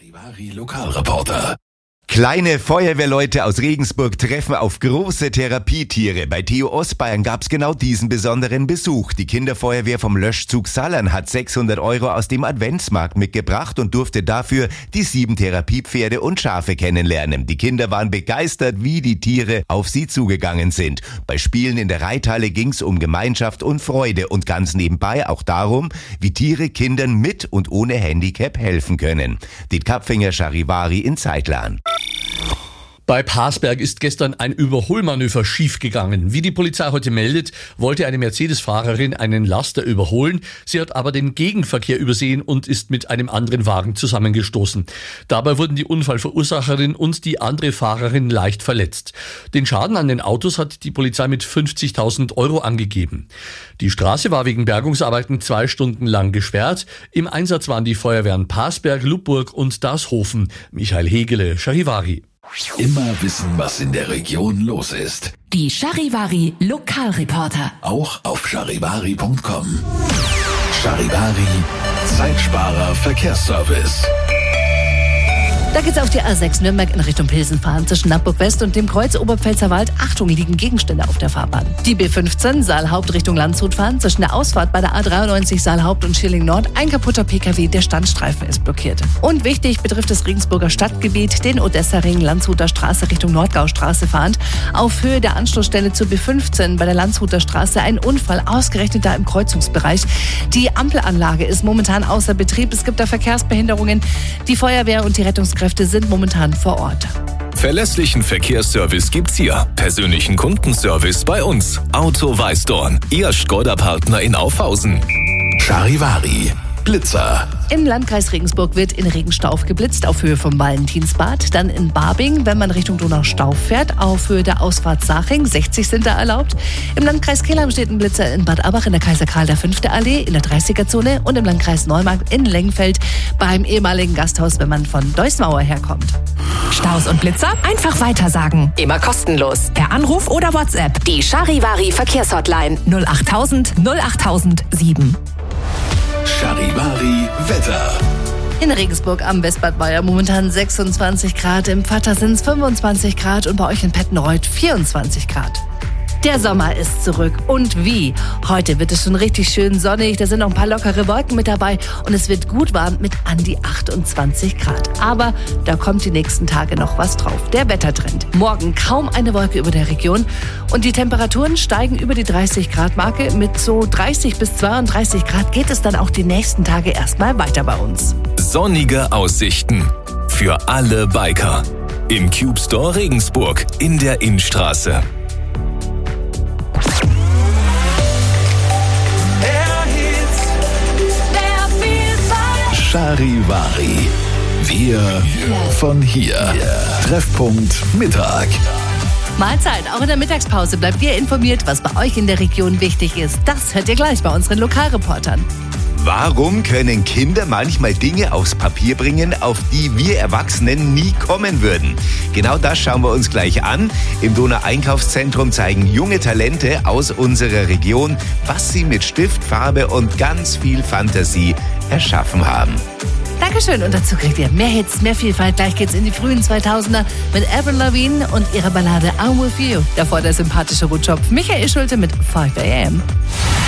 Charivari Lokalreporter. Kleine Feuerwehrleute aus Regensburg treffen auf große Therapietiere. Bei TU Ostbayern gab's genau diesen besonderen Besuch. Die Kinderfeuerwehr vom Löschzug Sallern hat 600 € aus dem Adventsmarkt mitgebracht und durfte dafür die 7 Therapiepferde und Schafe kennenlernen. Die Kinder waren begeistert, wie die Tiere auf sie zugegangen sind. Bei Spielen in der Reithalle ging's um Gemeinschaft und Freude und ganz nebenbei auch darum, wie Tiere Kindern mit und ohne Handicap helfen können. Die Kapfinger Charivari in Zeitlan. Bei Parsberg ist gestern ein Überholmanöver schiefgegangen. Wie die Polizei heute meldet, wollte eine Mercedes-Fahrerin einen Laster überholen. Sie hat aber den Gegenverkehr übersehen und ist mit einem anderen Wagen zusammengestoßen. Dabei wurden die Unfallverursacherin und die andere Fahrerin leicht verletzt. Den Schaden an den Autos hat die Polizei mit 50.000 € angegeben. Die Straße war wegen Bergungsarbeiten 2 Stunden lang gesperrt. Im Einsatz waren die Feuerwehren Parsberg, Lubburg und Darshofen. Michael Hegele, Charivari. Immer wissen, was in der Region los ist. Die Charivari Lokalreporter. Auch auf charivari.com. Charivari, Zeitsparer Verkehrsservice. Da geht's auf die A6 Nürnberg in Richtung Pilsen fahren. Zwischen Nappburg West und dem Kreuz Oberpfälzerwald. Achtung, liegen Gegenstände auf der Fahrbahn. Die B15 Saalhaupt Richtung Landshut fahren. Zwischen der Ausfahrt bei der A93 Saalhaupt und Schilling Nord ein kaputter PKW. Der Standstreifen ist blockiert. Und wichtig betrifft das Regensburger Stadtgebiet den Odessa-Ring Landshuter Straße Richtung Nordgaustraße fahrend. Auf Höhe der Anschlussstelle zur B15 bei der Landshuter Straße ein Unfall, ausgerechnet da im Kreuzungsbereich. Die Ampelanlage ist momentan außer Betrieb. Es gibt da Verkehrsbehinderungen. Die Feuerwehr und die Rettungskräfte sind momentan vor Ort. Verlässlichen Verkehrsservice gibt's hier. Persönlichen Kundenservice bei uns. Auto Weißdorn, Ihr Skoda-Partner in Aufhausen. Charivari, Blitzer. Im Landkreis Regensburg wird in Regenstauf geblitzt auf Höhe vom Valentinsbad. Dann in Barbing, wenn man Richtung Donaustauf fährt, auf Höhe der Ausfahrt Saching. 60 sind da erlaubt. Im Landkreis Kelheim steht ein Blitzer in Bad Abach in der Kaiser Karl V. Allee in der 30er-Zone und im Landkreis Neumarkt in Lengfeld beim ehemaligen Gasthaus, wenn man von Deusmauer herkommt. Staus und Blitzer einfach weitersagen. Immer kostenlos. Per Anruf oder WhatsApp. Die Charivari Verkehrshotline 08000 08007. Charivari Wetter. In Regensburg am Westbad Weiher momentan 26 Grad, im Pfatter sind es 25 Grad und bei euch in Pettenreuth 24 Grad. Der Sommer ist zurück. Und wie? Heute wird es schon richtig schön sonnig, da sind noch ein paar lockere Wolken mit dabei und es wird gut warm mit an die 28 Grad. Aber da kommt die nächsten Tage noch was drauf. Der Wettertrend. Morgen kaum eine Wolke über der Region und die Temperaturen steigen über die 30 Grad Marke. Mit so 30 bis 32 Grad geht es dann auch die nächsten Tage erstmal weiter bei uns. Sonnige Aussichten für alle Biker. Im Cube Store Regensburg in der Innstraße. Charivari. Wir von hier. Treffpunkt Mittag. Mahlzeit. Auch in der Mittagspause bleibt ihr informiert, was bei euch in der Region wichtig ist. Das hört ihr gleich bei unseren Lokalreportern. Warum können Kinder manchmal Dinge aufs Papier bringen, auf die wir Erwachsenen nie kommen würden? Genau das schauen wir uns gleich an. Im Donau-Einkaufszentrum zeigen junge Talente aus unserer Region, was sie mit Stift, Farbe und ganz viel Fantasie erschaffen haben. Dankeschön und dazu kriegt ihr mehr Hits, mehr Vielfalt. Gleich geht's in die frühen 2000er mit Avril Lavigne und ihrer Ballade I'm With You. Davor der sympathische Rutschopf Michael Schulte mit 5 AM.